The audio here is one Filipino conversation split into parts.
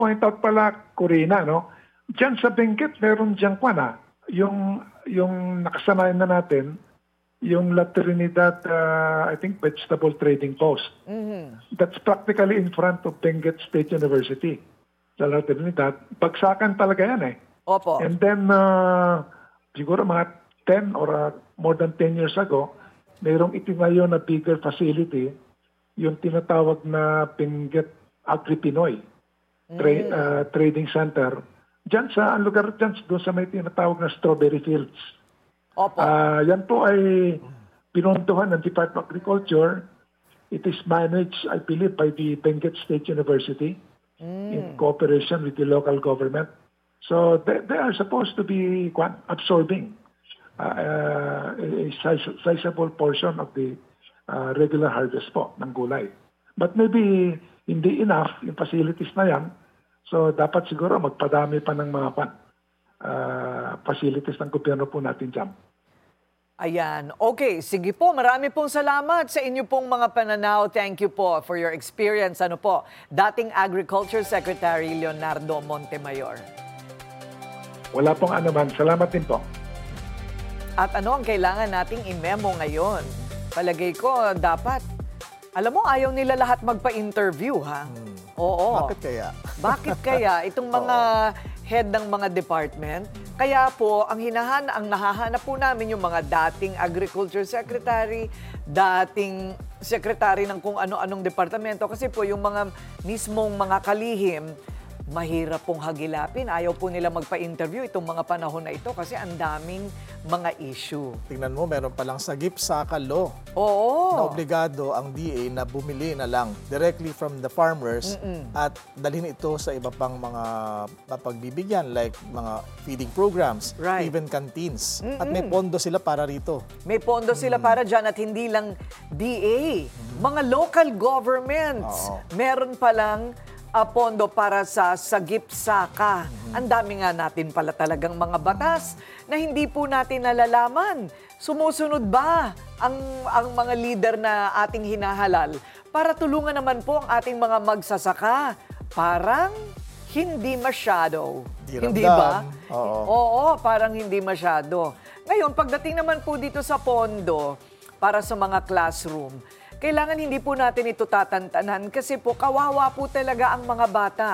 point out pala, Corina, no? Diyan sa Benguet, meron diyang yung nakasanayan na natin, yung La Trinidad, I think, Vegetable Trading Post. That's practically in front of Benguet State University. Sa La Trinidad, bagsakan talaga yan eh. Opo. And then, siguro mga 10 or more than 10 years ago, mayroong itinayo na bigger facility, yung tinatawag na Benguet Agri-Pinoy Trading Center. Diyan sa, ang lugar dyan, doon sa may tinatawag na Strawberry Fields. Opo. Yan po ay pinondohan ng Department of Agriculture. It is managed, I believe, by the Benguet State University in cooperation with the local government. So they are supposed to be absorbing a sizable portion of the regular harvest po ng gulay. But maybe hindi enough yung facilities na yan. So dapat siguro magpadami pa ng mga facilities ng gobyerno po natin dyan. Ayan. Okay, sige po. Marami pong salamat sa inyo pong mga pananaw. Thank you po for your experience. Ano po, dating Agriculture Secretary Leonardo Montemayor. Wala pong anuman. Salamat din po. At ano ang kailangan nating i-memo ngayon? Palagay ko, dapat, alam mo, ayaw nila lahat magpa-interview, ha? Oo. Bakit kaya? Bakit kaya? Itong mga head ng mga department. Kaya po, ang nahahanap po namin yung mga dating Agriculture Secretary, dating Secretary ng kung ano-anong departamento. Kasi po, yung mga mismong mga kalihim, mahirap pong hagilapin. Ayaw po nila magpa-interview itong mga panahon na ito kasi ang daming mga issue. Tingnan mo, meron palang sagip sa law. Oo. Na obligado ang DA na bumili na lang directly from the farmers at dalhin ito sa iba pang mga pagbibigyan like mga feeding programs, Right. even canteens. At may pondo sila para rito. May pondo sila para dyan at hindi lang DA. Mga local governments. Meron palang pondo para sa sagip-saka. Ang dami nga natin pala talagang mga batas na hindi po natin nalalaman. Sumusunod ba ang mga leader na ating hinahalal para tulungan naman po ang ating mga magsasaka? Parang hindi masyado. Hindi ba? Oo, parang hindi masyado. Ngayon, pagdating naman po dito sa pondo para sa mga classroom, kailangan hindi po natin ito tatantanan kasi po kawawa po talaga ang mga bata.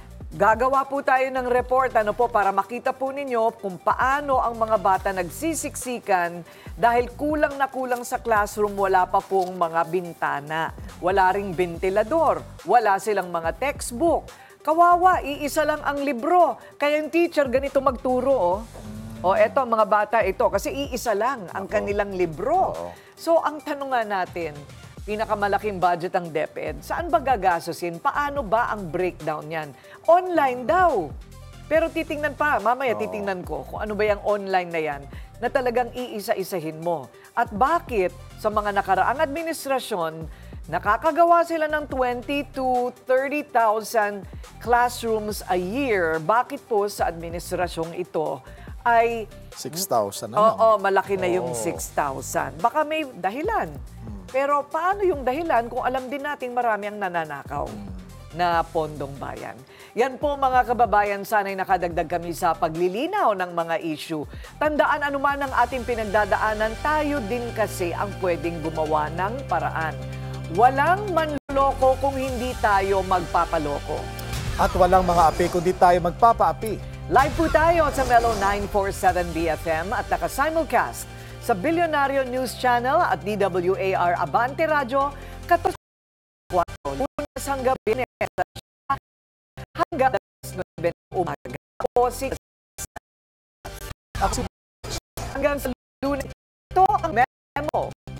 Gagawa po tayo ng report para makita po ninyo kung paano ang mga bata nagsisiksikan dahil kulang na kulang sa classroom, wala pa pong mga bintana, wala ring ventilador, wala silang mga textbook. Kawawa, iisa lang ang libro. Kaya yung teacher ganito magturo. O eto mga bata ito kasi iisa lang ang kanilang libro. So ang tanong nga natin, pinakamalaking budget ang DepEd. Saan ba gagastusin? Paano ba ang breakdown yan? Online daw. Pero titingnan pa, mamaya titingnan ko kung ano ba yung online na yan na talagang iisa-isahin mo. At bakit sa mga nakaraang administrasyon, nakakagawa sila ng 20 to 30,000 classrooms a year? Bakit po sa administrasyong ito ay 6,000 na lang. Oo, malaki na yung 6,000. Baka may dahilan. Pero paano yung dahilan kung alam din natin marami ang nananakaw na pondong bayan? Yan po mga kababayan, sana'y nakadagdag kami sa paglilinaw ng mga issue. Tandaan anuman ang ating pinagdadaanan, tayo din kasi ang pwedeng gumawa ng paraan. Walang manloloko kung hindi tayo magpapaloko. At walang mga api kundi tayo magpapaapi. Live po tayo sa Melo 947 BFM at naka-simulcast sa Bilyonaryo News Channel at DWAR Abante Radio 14 Lunes hanggang Biyernes hanggang 9 umaga o 6 hanggang sa